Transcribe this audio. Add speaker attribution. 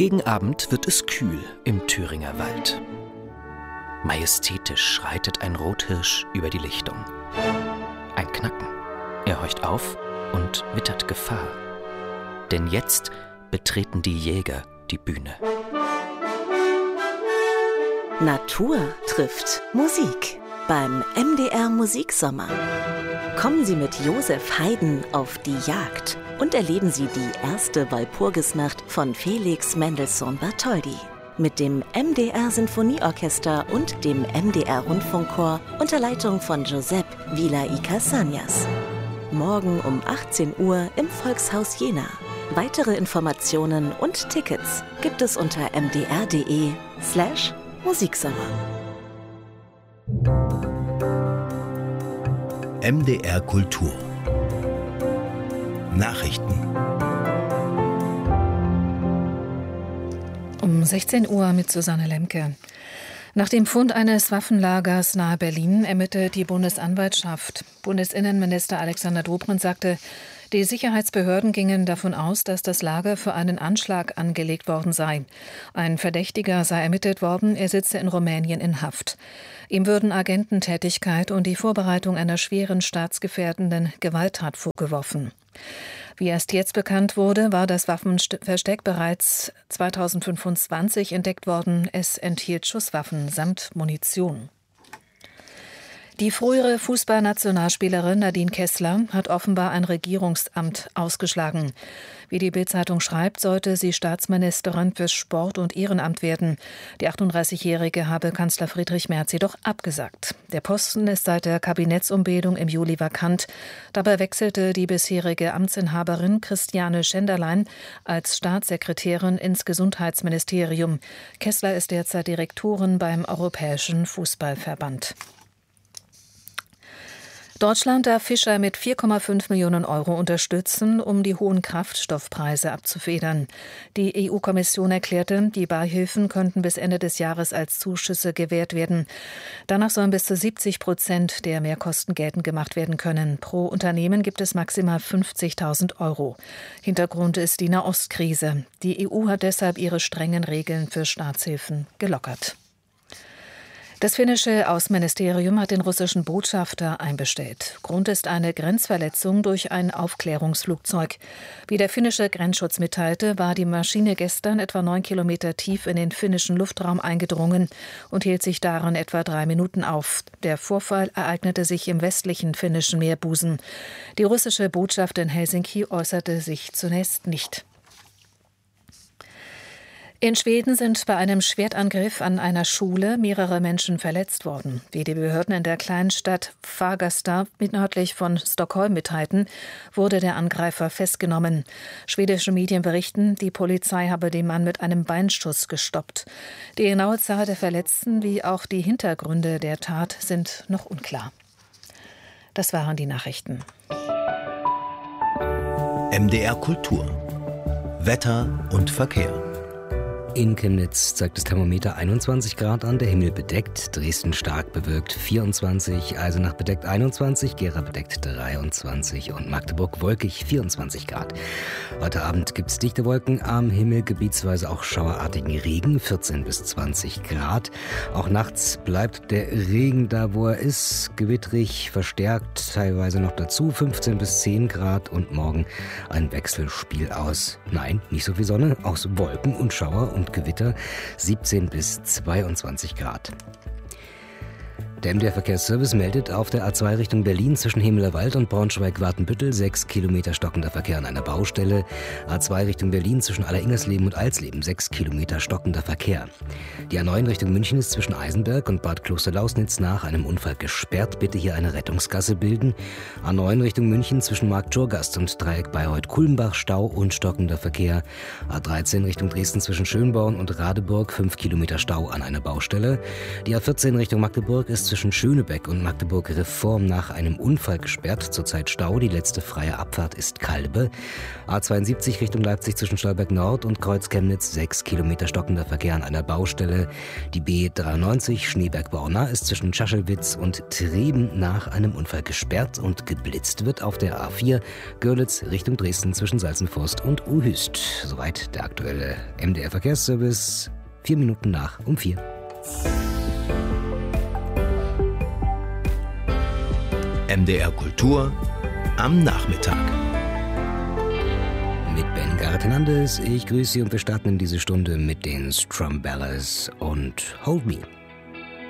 Speaker 1: Gegen Abend wird es kühl im Thüringer Wald. Majestätisch schreitet ein Rothirsch über die Lichtung. Ein Knacken. Er horcht auf und wittert Gefahr. Denn jetzt betreten die Jäger die Bühne.
Speaker 2: Natur trifft Musik beim MDR Musiksommer. Kommen Sie mit Josef Haydn auf die Jagd und erleben Sie die erste Walpurgisnacht von Felix Mendelssohn Bartholdy. Mit dem MDR Sinfonieorchester und dem MDR Rundfunkchor unter Leitung von Josep Vila y Casañas. Morgen um 18 Uhr im Volkshaus Jena. Weitere Informationen und Tickets gibt es unter mdr.de/Musiksommer.
Speaker 3: MDR Kultur Nachrichten.
Speaker 4: Um 16 Uhr mit Susanne Lemke. Nach dem Fund eines Waffenlagers nahe Berlin ermittelt die Bundesanwaltschaft. Bundesinnenminister Alexander Dobrindt sagte, die Sicherheitsbehörden gingen davon aus, dass das Lager für einen Anschlag angelegt worden sei. Ein Verdächtiger sei ermittelt worden, er sitze in Rumänien in Haft. Ihm würden Agententätigkeit und die Vorbereitung einer schweren staatsgefährdenden Gewalttat vorgeworfen. Wie erst jetzt bekannt wurde, war das Waffenversteck bereits 2025 entdeckt worden. Es enthielt Schusswaffen samt Munition. Die frühere Fußballnationalspielerin Nadine Kessler hat offenbar ein Regierungsamt ausgeschlagen. Wie die Bild-Zeitung schreibt, sollte sie Staatsministerin für Sport und Ehrenamt werden. Die 38-Jährige habe Kanzler Friedrich Merz jedoch abgesagt. Der Posten ist seit der Kabinettsumbildung im Juli vakant. Dabei wechselte die bisherige Amtsinhaberin Christiane Schenderlein als Staatssekretärin ins Gesundheitsministerium. Kessler ist derzeit Direktorin beim Europäischen Fußballverband. Deutschland darf Fischer mit 4,5 Millionen Euro unterstützen, um die hohen Kraftstoffpreise abzufedern. Die EU-Kommission erklärte, die Beihilfen könnten bis Ende des Jahres als Zuschüsse gewährt werden. Danach sollen bis zu 70% der Mehrkosten geltend gemacht werden können. Pro Unternehmen gibt es maximal 50.000 Euro. Hintergrund ist die Nahostkrise. Die EU hat deshalb ihre strengen Regeln für Staatshilfen gelockert. Das finnische Außenministerium hat den russischen Botschafter einbestellt. Grund ist eine Grenzverletzung durch ein Aufklärungsflugzeug. Wie der finnische Grenzschutz mitteilte, war die Maschine gestern etwa 9 Kilometer tief in den finnischen Luftraum eingedrungen und hielt sich darin etwa 3 Minuten auf. Der Vorfall ereignete sich im westlichen finnischen Meerbusen. Die russische Botschaft in Helsinki äußerte sich zunächst nicht. In Schweden sind bei einem Schwertangriff an einer Schule mehrere Menschen verletzt worden. Wie die Behörden in der kleinen Stadt Fagersta nördlich von Stockholm mitteilten, wurde der Angreifer festgenommen. Schwedische Medien berichten, die Polizei habe den Mann mit einem Beinschuss gestoppt. Die genaue Zahl der Verletzten wie auch die Hintergründe der Tat sind noch unklar. Das waren die Nachrichten.
Speaker 3: MDR Kultur Wetter und Verkehr.
Speaker 5: In Chemnitz zeigt das Thermometer 21 Grad an, der Himmel bedeckt, Dresden stark bewölkt 24, Eisenach bedeckt 21, Gera bedeckt 23 und Magdeburg wolkig 24 Grad. Heute Abend gibt es dichte Wolken am Himmel, gebietsweise auch schauerartigen Regen, 14 bis 20 Grad. Auch nachts bleibt der Regen da, wo er ist, gewittrig, verstärkt, teilweise noch dazu 15 bis 10 Grad und morgen ein Wechselspiel aus, nein, nicht so viel Sonne, aus Wolken und Schauer und Gewitter 17 bis 22 Grad. Der MDR-Verkehrsservice meldet auf der A2 Richtung Berlin zwischen Hemelerwald und Braunschweig-Watenbüttel 6 Kilometer stockender Verkehr an einer Baustelle. A2 Richtung Berlin zwischen Alleringgersleben und Alsleben 6 Kilometer stockender Verkehr. Die A9 Richtung München ist zwischen Eisenberg und Bad Klosterlausnitz nach einem Unfall gesperrt. Bitte hier eine Rettungsgasse bilden. A9 Richtung München zwischen Marktschorgast und Dreieck Bayreuth-Kulmbach Stau und stockender Verkehr. A13 Richtung Dresden zwischen Schönborn und Radeburg 5 Kilometer Stau an einer Baustelle. Die A14 Richtung Magdeburg ist zwischen Schönebeck und Magdeburg-Reform nach einem Unfall gesperrt. Zurzeit Stau. Die letzte freie Abfahrt ist Kalbe. A72 Richtung Leipzig zwischen Stolberg Nord und Kreuz Chemnitz 6 Kilometer stockender Verkehr an einer Baustelle. Die B93 Schneeberg-Borna ist zwischen Schaschelwitz und Treben nach einem Unfall gesperrt und geblitzt wird auf der A4 Görlitz Richtung Dresden zwischen Salzenforst und Uhüst. Soweit der aktuelle MDR-Verkehrsservice. 4 Minuten nach um 4.
Speaker 3: MDR Kultur am Nachmittag.
Speaker 5: Mit Ben Gareth Hernandez. Ich grüße Sie und wir starten in diese Stunde mit den Strum Ballers und Hold Me.